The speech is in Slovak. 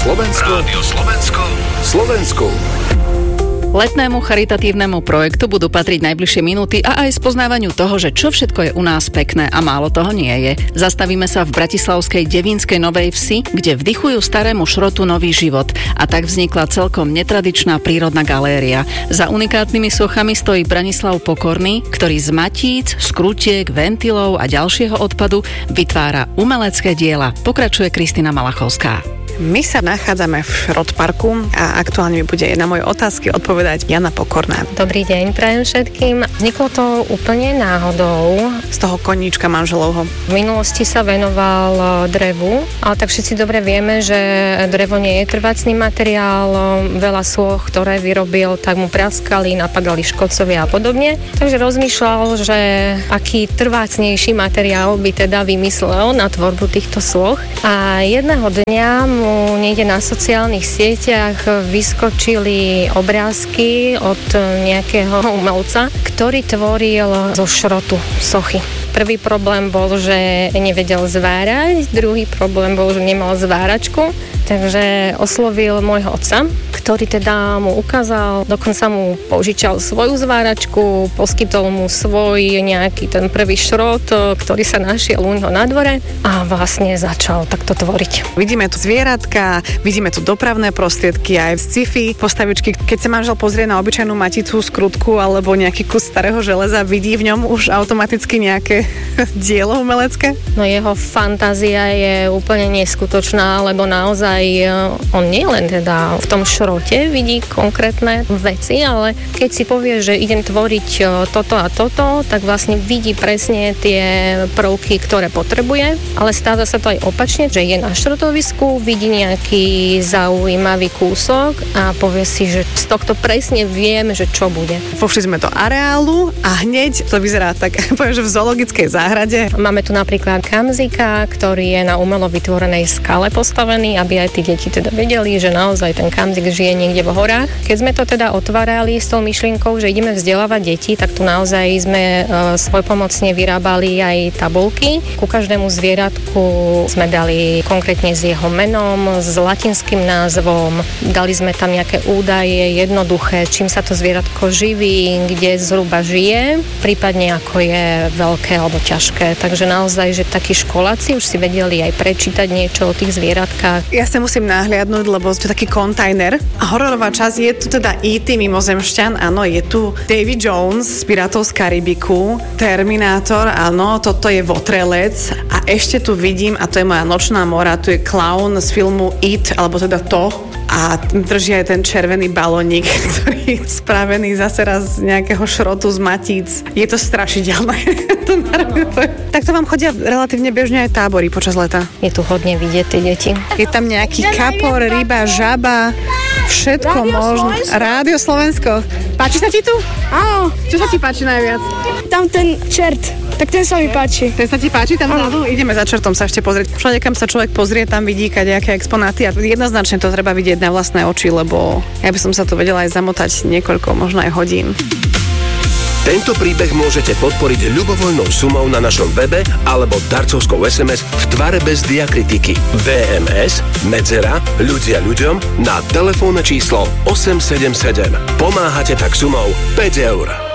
Slovensko. Rádio Slovensko. Slovensku. Letnému charitatívnemu projektu budú patriť najbližšie minúty a aj spoznávaniu toho, že čo všetko je u nás pekné a málo toho nie je. Zastavíme sa v bratislavskej Devínskej Novej Vsi, kde vdychujú starému šrotu nový život a tak vznikla celkom netradičná prírodná galéria. Za unikátnymi sochami stojí Branislav Pokorný, ktorý z matíc, skrutiek, ventilov a ďalšieho odpadu vytvára umelecké diela. Pokračuje Kristina Malachovská. My sa nachádzame v Šrotparku a aktuálne mi bude na moje otázky odpovedať Jana Pokorná. Dobrý deň, prajem všetkým. Vzniklo to úplne náhodou. Z toho koníčka manželovho. V minulosti sa venoval drevu, ale tak všetci dobre vieme, že drevo nie je trvácny materiál. Veľa sôch, ktoré vyrobil, tak mu praskali, napadali škodcovia a podobne. Takže rozmýšľal, že aký trvácnejší materiál by teda vymyslel na tvorbu týchto sôch. A jedného dňa mu niekde na sociálnych sieťach vyskočili obrázky od nejakého umelca, ktorý tvoril zo šrotu sochy. Prvý problém bol, že nevedel zvárať, druhý problém bol, že nemal zváračku, takže oslovil môjho otca, ktorý teda mu ukázal, dokonca mu požičal svoju zváračku, poskytol mu svoj nejaký ten prvý šrot, ktorý sa našiel u neho na dvore a vlastne začal takto tvoriť. Vidíme tu zvieratka, vidíme tu dopravné prostriedky aj v sci-fi postavičky. Keď sa manžel pozrie na obyčajnú maticu, skrutku alebo nejaký kus starého železa, vidí v ňom už automaticky nejaké dielo umelecké? No jeho fantázia je úplne neskutočná, lebo naozaj on nie len teda v tom šrote vidí konkrétne veci, ale keď si povie, že idem tvoriť toto a toto, tak vlastne vidí presne tie prvky, ktoré potrebuje, ale stáva sa to aj opačne, že je na šrotovisku, vidí nejaký zaujímavý kúsok a povie si, že z tohto presne viem, že čo bude. Vošli sme do areálu a hneď to vyzerá tak, poviem, že v zoologickej záhrade. Máme tu napríklad kamzika, ktorý je na umelo vytvorenej skale postavený, aby aj tí deti teda vedeli, že naozaj ten kamzik žije niekde v horách. Keď sme to teda otvárali s tou myšlienkou, že ideme vzdelávať deti, tak tu naozaj sme svojpomocne vyrábali aj tabuľky. Ku každému zvieratku sme dali konkrétne s jeho menom, s latinským názvom. Dali sme tam nejaké údaje jednoduché, čím sa to zvieratko živí, kde zhruba žije, prípadne ako je veľké alebo ťažké. Takže naozaj, že takí školáci už si vedeli aj prečítať niečo o tých zvieratkách. Ja sa musím nahliadnúť, lebo to je taký kontajner. Hororová časť, je tu teda E.T. mimozemšťan, áno, je tu Davy Jones z Pirátov z Karibiku, Terminátor, áno, toto je Votrelec a ešte tu vidím, a to je moja nočná mora, tu je klaun z filmu It, alebo teda To, a drží aj ten červený balónik, ktorý je spravený zase raz z nejakého šrotu z matíc. Je to strašidelné. Tak to vám chodia relatívne bežne aj tábory počas leta. Je tu hodne vidieť tie deti. Je tam nejaký kapor, ryba, žaba, všetko možné. Rádio Slovensko. Páči sa ti tu? Áno. Čo sa ti páči najviac? Tam ten čert, tak ten sa mi páči. Ten sa ti páči tam vzadu? Ideme za čertom sa ešte pozrieť. Všade, kam sa človek pozrie, tam vidí kadejaké exponáty a jednoznačne to treba vidieť na vlastné oči, lebo ja by som sa tu vedela aj zamotať niekoľko, možno aj hodín. Tento príbeh môžete podporiť ľubovoľnou sumou na našom webe alebo darcovskou SMS v tvare bez diakritiky VMS medzera ľudia ľuďom na telefónne číslo 877. Pomáhate tak sumou 5 eur.